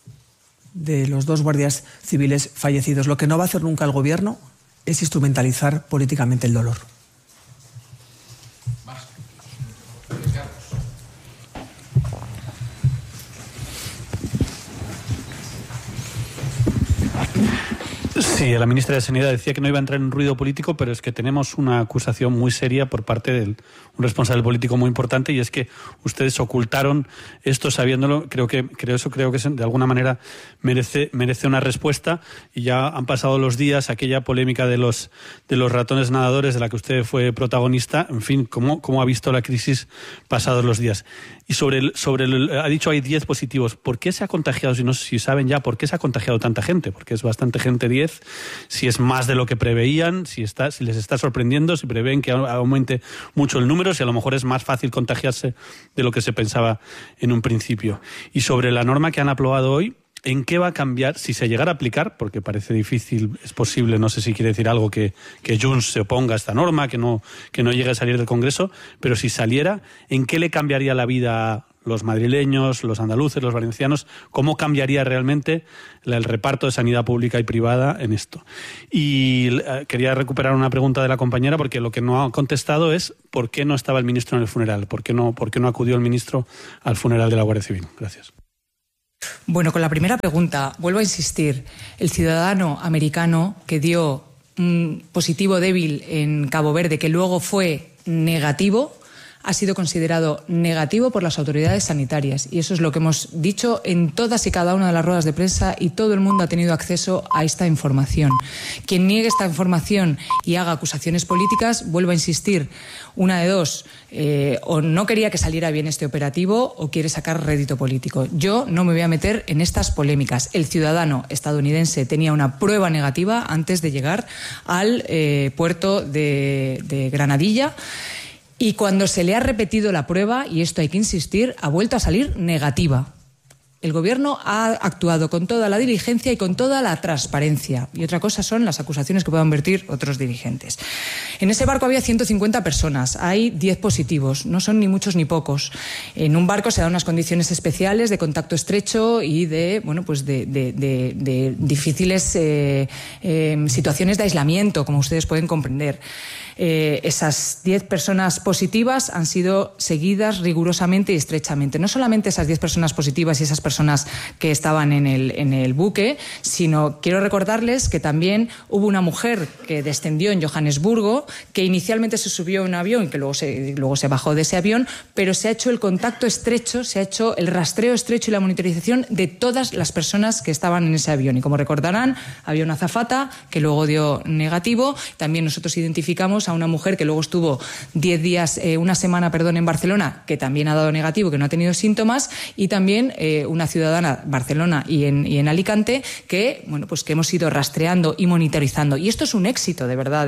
de los 2 guardias civiles fallecidos. Lo que no va a hacer nunca el Gobierno es instrumentalizar políticamente el dolor. Sí, la ministra de Sanidad decía que no iba a entrar en ruido político, pero es que tenemos una acusación muy seria por parte de un responsable político muy importante, y es que ustedes ocultaron esto sabiéndolo. Creo que de alguna manera merece una respuesta, y ya han pasado los días, aquella polémica de los ratones nadadores de la que usted fue protagonista. En fin, ¿cómo ha visto la crisis pasados los días? Y ha dicho hay 10 positivos. ¿Por qué se ha contagiado? Si saben ya por qué se ha contagiado tanta gente, porque es bastante gente 10, si es más de lo que preveían, si les está sorprendiendo, si prevén que aumente mucho el número, si a lo mejor es más fácil contagiarse de lo que se pensaba en un principio. Y sobre la norma que han aprobado hoy, ¿en qué va a cambiar si se llegara a aplicar? Porque parece difícil, es posible, no sé si quiere decir algo que Junts se oponga a esta norma, que no llegue a salir del Congreso, pero si saliera, ¿en qué le cambiaría la vida a los madrileños, los andaluces, los valencianos? ¿Cómo cambiaría realmente el reparto de sanidad pública y privada en esto? Y quería recuperar una pregunta de la compañera, porque lo que no ha contestado es ¿por qué no estaba el ministro en el funeral? ¿Por qué no acudió el ministro al funeral de la Guardia Civil? Gracias. Bueno, con la primera pregunta, vuelvo a insistir, el ciudadano americano que dio un positivo débil en Cabo Verde, que luego fue negativo, ha sido considerado negativo por las autoridades sanitarias, y eso es lo que hemos dicho en todas y cada una de las ruedas de prensa, y todo el mundo ha tenido acceso a esta información. Quien niegue esta información y haga acusaciones políticas, vuelvo a insistir, una de dos, o no quería que saliera bien este operativo o quiere sacar rédito político. Yo no me voy a meter en estas polémicas. El ciudadano estadounidense tenía una prueba negativa antes de llegar al puerto de Granadilla, y cuando se le ha repetido la prueba, y esto hay que insistir, ha vuelto a salir negativa. El Gobierno ha actuado con toda la diligencia y con toda la transparencia. Y otra cosa son las acusaciones que puedan vertir otros dirigentes. En ese barco había 150 personas. Hay 10 positivos. No son ni muchos ni pocos. En un barco se dan unas condiciones especiales de contacto estrecho y de difíciles situaciones de aislamiento, como ustedes pueden comprender. Esas 10 personas positivas han sido seguidas rigurosamente y estrechamente. No solamente esas 10 personas positivas y esas personas que estaban en el buque, sino quiero recordarles que también hubo una mujer que descendió en Johannesburgo, que inicialmente se subió a un avión y que luego se bajó de ese avión, pero se ha hecho el contacto estrecho, se ha hecho el rastreo estrecho y la monitorización de todas las personas que estaban en ese avión. Y como recordarán, había una azafata que luego dio negativo. También nosotros identificamos a una mujer que luego estuvo una semana en Barcelona, que también ha dado negativo, que no ha tenido síntomas, y también una ciudadana Barcelona y en Alicante que hemos ido rastreando y monitorizando. Y esto es un éxito, de verdad,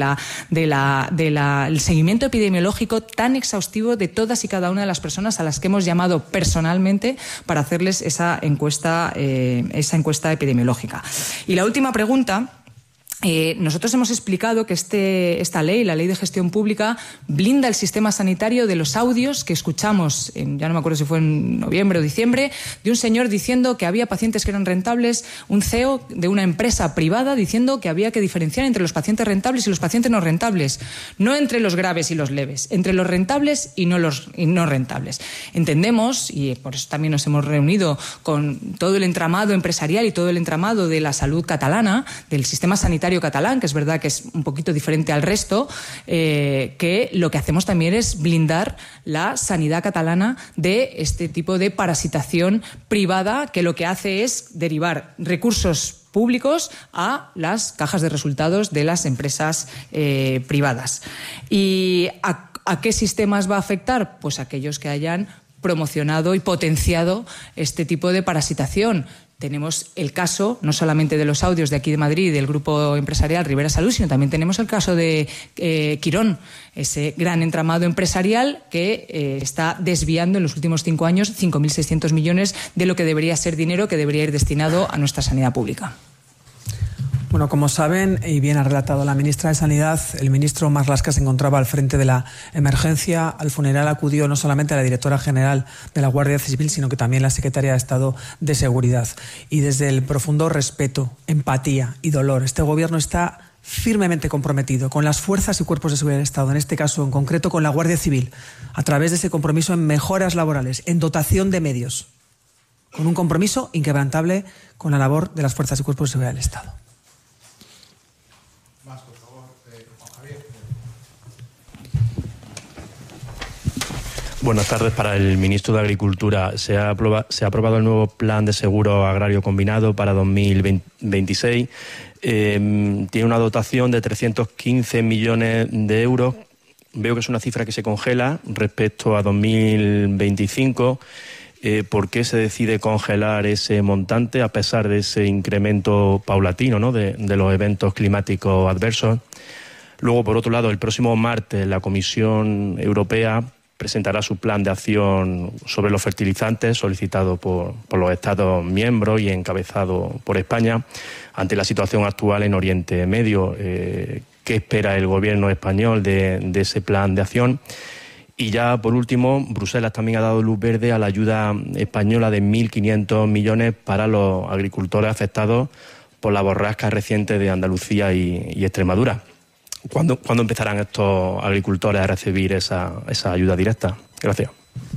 del seguimiento epidemiológico tan exhaustivo de todas y cada una de las personas a las que hemos llamado personalmente para hacerles esa encuesta epidemiológica. Y la última pregunta. Nosotros hemos explicado que esta ley, la Ley de Gestión Pública, blinda el sistema sanitario de los audios que escuchamos, ya no me acuerdo si fue en noviembre o diciembre, de un señor diciendo que había pacientes que eran rentables, un CEO de una empresa privada diciendo que había que diferenciar entre los pacientes rentables y los pacientes no rentables, no entre los graves y los leves, entre los rentables y no rentables. Entendemos, y por eso también nos hemos reunido con todo el entramado empresarial y todo el entramado de la salud catalana, del sistema sanitario catalán, que es verdad que es un poquito diferente al resto, que lo que hacemos también es blindar la sanidad catalana de este tipo de parasitación privada, que lo que hace es derivar recursos públicos a las cajas de resultados de las empresas privadas. ¿Y a qué sistemas va a afectar? Pues aquellos que hayan promocionado y potenciado este tipo de parasitación. Tenemos el caso, no solamente de los audios de aquí de Madrid, del grupo empresarial Rivera Salud, sino también tenemos el caso de Quirón, ese gran entramado empresarial que está desviando en los últimos 5 años 5.600 millones de lo que debería ser dinero que debería ir destinado a nuestra sanidad pública. Bueno, como saben, y bien ha relatado la ministra de Sanidad, el ministro Marlaska se encontraba al frente de la emergencia. Al funeral acudió no solamente la directora general de la Guardia Civil, sino que también la secretaria de Estado de Seguridad. Y desde el profundo respeto, empatía y dolor, este Gobierno está firmemente comprometido con las fuerzas y cuerpos de seguridad del Estado, en este caso en concreto con la Guardia Civil, a través de ese compromiso en mejoras laborales, en dotación de medios, con un compromiso inquebrantable con la labor de las fuerzas y cuerpos de seguridad del Estado. Buenas tardes. Para el ministro de Agricultura, se ha aprobado el nuevo plan de seguro agrario combinado para 2026. Tiene una dotación de 315 millones de euros. Veo que es una cifra que se congela respecto a 2025. ¿Por qué se decide congelar ese montante a pesar de ese incremento paulatino, ¿no?, de los eventos climáticos adversos? Luego, por otro lado, el próximo martes la Comisión Europea presentará su plan de acción sobre los fertilizantes solicitado por los Estados miembros y encabezado por España ante la situación actual en Oriente Medio. ¿Qué espera el gobierno español de ese plan de acción? Y ya, por último, Bruselas también ha dado luz verde a la ayuda española de 1.500 millones para los agricultores afectados por la borrasca reciente de Andalucía y Extremadura. ¿Cuándo empezarán estos agricultores a recibir esa ayuda directa? Gracias.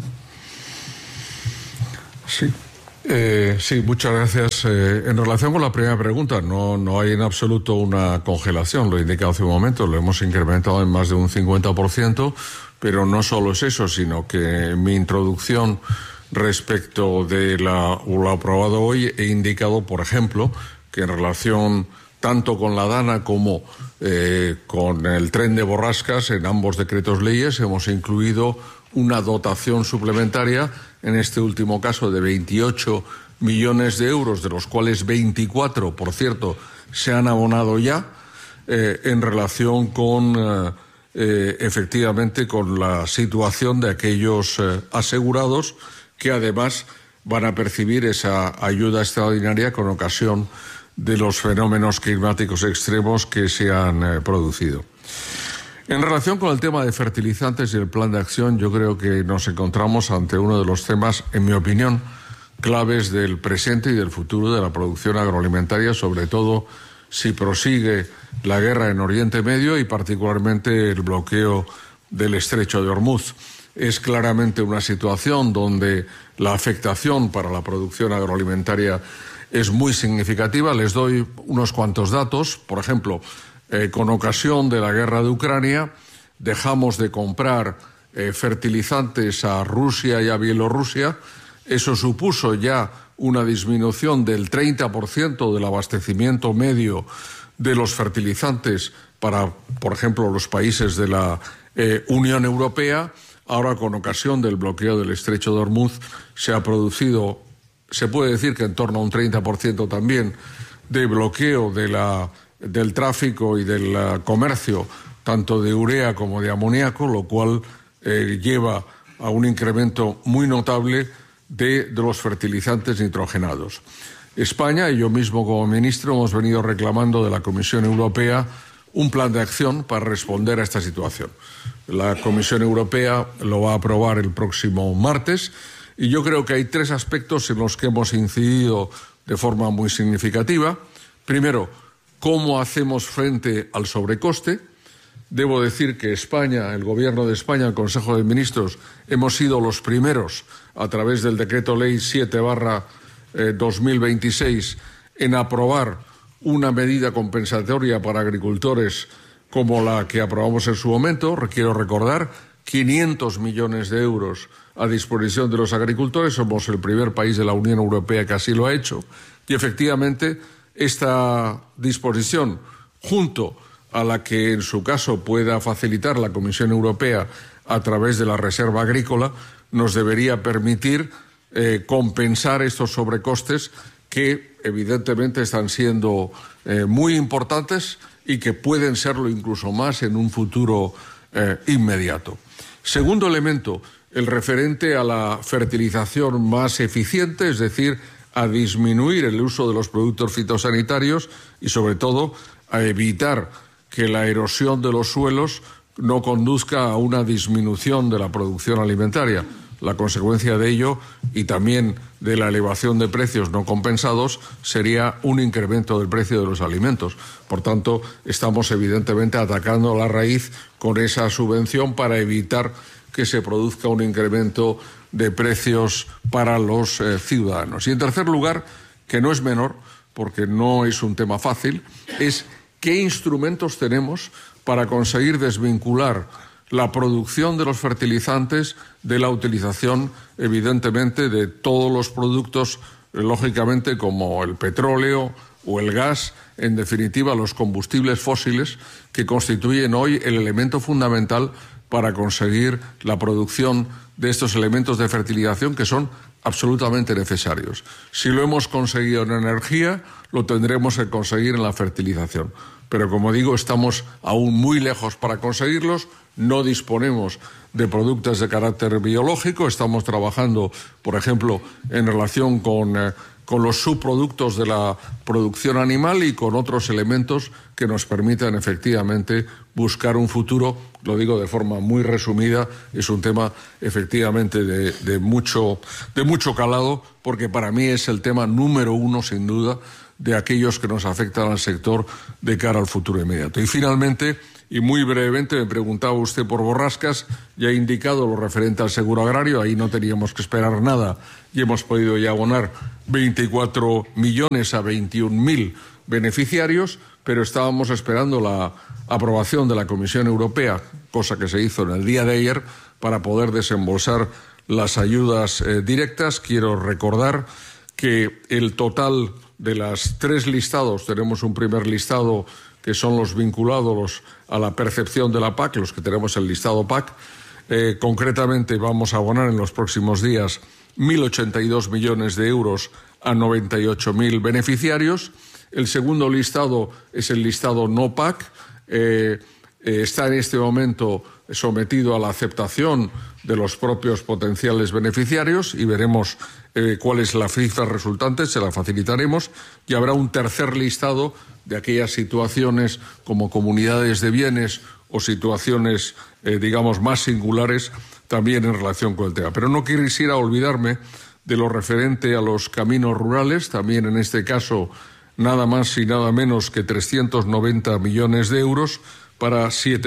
Sí, muchas gracias. En relación con la primera pregunta, no hay en absoluto una congelación, lo he indicado hace un momento, lo hemos incrementado en más de un 50%, pero no solo es eso, sino que en mi introducción respecto de lo aprobado hoy he indicado, por ejemplo, que en relación tanto con la DANA como con el tren de borrascas, en ambos decretos leyes hemos incluido una dotación suplementaria, en este último caso de 28 millones de euros, de los cuales 24, por cierto, se han abonado ya, en relación con, efectivamente, con la situación de aquellos asegurados que además van a percibir esa ayuda extraordinaria con ocasión de los fenómenos climáticos extremos que se han producido. En relación con el tema de fertilizantes y el plan de acción, yo creo que nos encontramos ante uno de los temas, en mi opinión, claves del presente y del futuro de la producción agroalimentaria, sobre todo si prosigue la guerra en Oriente Medio y particularmente el bloqueo del Estrecho de Hormuz. Es claramente una situación donde la afectación para la producción agroalimentaria es muy significativa. Les doy unos cuantos datos. Por ejemplo, con ocasión de la guerra de Ucrania, dejamos de comprar fertilizantes a Rusia y a Bielorrusia. Eso supuso ya una disminución del 30% del abastecimiento medio de los fertilizantes para, por ejemplo, los países de la Unión Europea. Ahora, con ocasión del bloqueo del Estrecho de Hormuz, se ha producido, se puede decir que en torno a un 30% también de bloqueo del tráfico y del comercio, tanto de urea como de amoníaco, lo cual lleva a un incremento muy notable de los fertilizantes nitrogenados. España y yo mismo como ministro hemos venido reclamando de la Comisión Europea un plan de acción para responder a esta situación. La Comisión Europea lo va a aprobar el próximo martes y yo creo que hay tres aspectos en los que hemos incidido de forma muy significativa. Primero, ¿cómo hacemos frente al sobrecoste? Debo decir que España, el Gobierno de España, el Consejo de Ministros, hemos sido los primeros, a través del Decreto Ley 7/2026, en aprobar una medida compensatoria para agricultores como la que aprobamos en su momento. Quiero recordar, 500 millones de euros a disposición de los agricultores. Somos el primer país de la Unión Europea que así lo ha hecho. Y efectivamente, esta disposición, junto a la que en su caso pueda facilitar la Comisión Europea a través de la Reserva Agrícola, nos debería permitir compensar estos sobrecostes que evidentemente están siendo muy importantes y que pueden serlo incluso más en un futuro inmediato. Segundo elemento, el referente a la fertilización más eficiente, es decir, a disminuir el uso de los productos fitosanitarios y, sobre todo, a evitar que la erosión de los suelos no conduzca a una disminución de la producción alimentaria. La consecuencia de ello, y también de la elevación de precios no compensados, sería un incremento del precio de los alimentos. Por tanto, estamos evidentemente atacando la raíz con esa subvención para evitar que se produzca un incremento de precios para los ciudadanos. Y en tercer lugar, que no es menor, porque no es un tema fácil, es qué instrumentos tenemos para conseguir desvincular la producción de los fertilizantes, de la utilización, evidentemente, de todos los productos, lógicamente, como el petróleo o el gas, en definitiva, los combustibles fósiles, que constituyen hoy el elemento fundamental para conseguir la producción de estos elementos de fertilización que son absolutamente necesarios. Si lo hemos conseguido en energía, lo tendremos que conseguir en la fertilización. Pero, como digo, estamos aún muy lejos para conseguirlos. No disponemos de productos de carácter biológico. Estamos trabajando, por ejemplo, en relación con los subproductos de la producción animal y con otros elementos que nos permitan efectivamente buscar un futuro. Lo digo de forma muy resumida, es un tema efectivamente de mucho calado, porque para mí es el tema número uno, sin duda, de aquellos que nos afectan al sector de cara al futuro inmediato. Y finalmente, y muy brevemente, me preguntaba usted por borrascas. Ya he indicado lo referente al seguro agrario, ahí no teníamos que esperar nada y hemos podido ya abonar 24 millones a 21.000 beneficiarios, pero estábamos esperando la aprobación de la Comisión Europea, cosa que se hizo en el día de ayer, para poder desembolsar las ayudas directas. Quiero recordar que el total de las 3 listados, tenemos un primer listado que son los vinculados a la percepción de la PAC, los que tenemos el listado PAC. Concretamente vamos a abonar en los próximos días 1.082 millones de euros a 98.000 beneficiarios. El segundo listado es el listado no PAC. Está en este momento sometido a la aceptación de los propios potenciales beneficiarios y veremos cuál es la cifra resultante, se la facilitaremos, y habrá un tercer listado de aquellas situaciones como comunidades de bienes o situaciones, digamos, más singulares también en relación con el tema. Pero no quisiera olvidarme de lo referente a los caminos rurales, también en este caso nada más y nada menos que 390 millones de euros para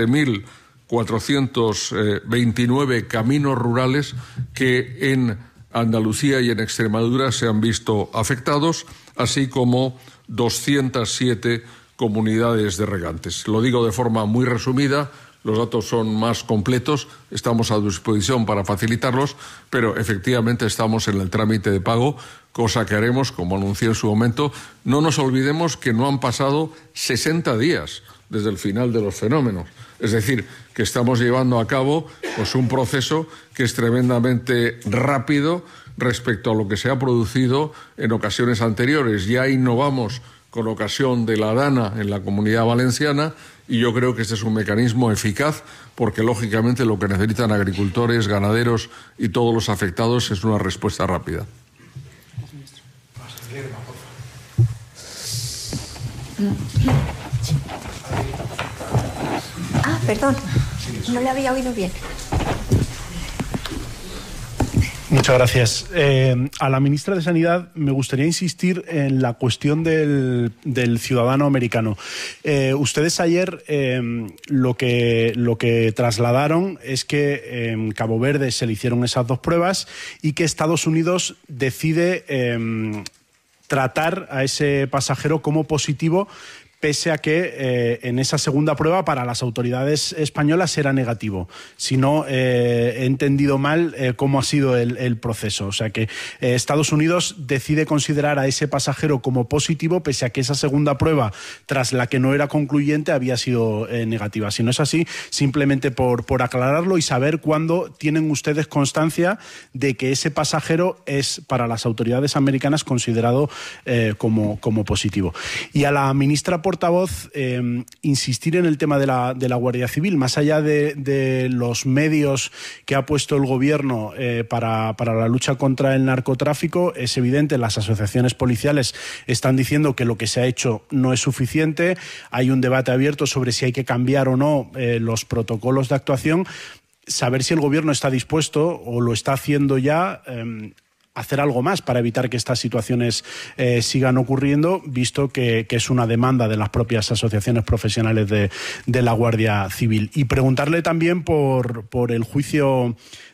7.429 caminos rurales que en Andalucía y en Extremadura se han visto afectados, así como 207 comunidades de regantes. Lo digo de forma muy resumida, los datos son más completos, estamos a disposición para facilitarlos, pero efectivamente estamos en el trámite de pago, cosa que haremos, como anuncié en su momento. No nos olvidemos que no han pasado 60 días desde el final de los fenómenos. Es decir, que estamos llevando a cabo pues, un proceso que es tremendamente rápido respecto a lo que se ha producido en ocasiones anteriores. Ya innovamos con ocasión de la DANA en la Comunidad Valenciana y yo creo que este es un mecanismo eficaz porque, lógicamente, lo que necesitan agricultores, ganaderos y todos los afectados es una respuesta rápida. Perdón, no le había oído bien. Muchas gracias. A la ministra de Sanidad me gustaría insistir en la cuestión del ciudadano americano. Ustedes ayer lo que trasladaron es que en Cabo Verde se le hicieron esas 2 pruebas y que Estados Unidos decide tratar a ese pasajero como positivo, pese a que en esa segunda prueba para las autoridades españolas era negativo. Si no he entendido mal cómo ha sido el proceso. O sea que Estados Unidos decide considerar a ese pasajero como positivo, pese a que esa segunda prueba, tras la que no era concluyente, había sido negativa. Si no es así, simplemente por aclararlo y saber cuándo tienen ustedes constancia de que ese pasajero es para las autoridades americanas considerado como positivo. Y a la ministra portavoz, insistir en el tema de la Guardia Civil, más allá de los medios que ha puesto el Gobierno para la lucha contra el narcotráfico. Es evidente, las asociaciones policiales están diciendo que lo que se ha hecho no es suficiente. Hay un debate abierto sobre si hay que cambiar o no los protocolos de actuación. Saber si el Gobierno está dispuesto o lo está haciendo ya hacer algo más para evitar que estas situaciones sigan ocurriendo, visto que es una demanda de las propias asociaciones profesionales de la Guardia Civil. Y preguntarle también por el juicio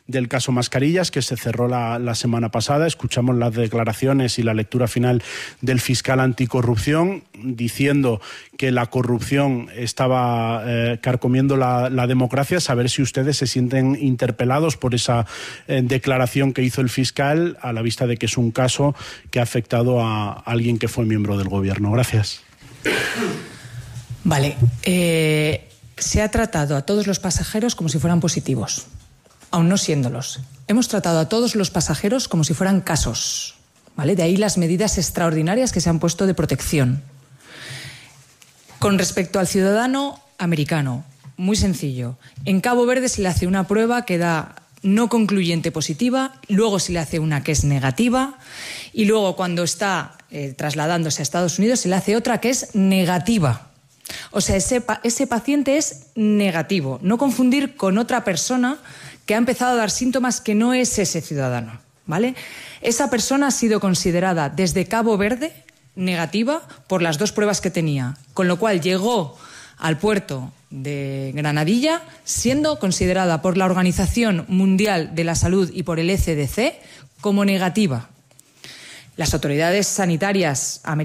del caso Mascarillas, que se cerró la semana pasada. Escuchamos las declaraciones y la lectura final del fiscal anticorrupción diciendo que la corrupción estaba carcomiendo la democracia. Saber si ustedes se sienten interpelados por esa declaración que hizo el fiscal, a la vista de que es un caso que ha afectado a alguien que fue miembro del gobierno. Gracias. Vale. Se ha tratado a todos los pasajeros como si fueran positivos, aun no siéndolos. Hemos tratado a todos los pasajeros como si fueran casos, ¿vale? De ahí las medidas extraordinarias que se han puesto de protección. Con respecto al ciudadano americano, muy sencillo. En Cabo Verde se le hace una prueba que da no concluyente positiva, luego se le hace una que es negativa y luego cuando está trasladándose a Estados Unidos se le hace otra que es negativa. O sea, ese paciente es negativo. No confundir con otra persona que ha empezado a dar síntomas que no es ese ciudadano, ¿vale? Esa persona ha sido considerada desde Cabo Verde negativa por las 2 pruebas que tenía, con lo cual llegó al puerto de Granadilla siendo considerada por la Organización Mundial de la Salud y por el ECDC como negativa. Las autoridades sanitarias americanas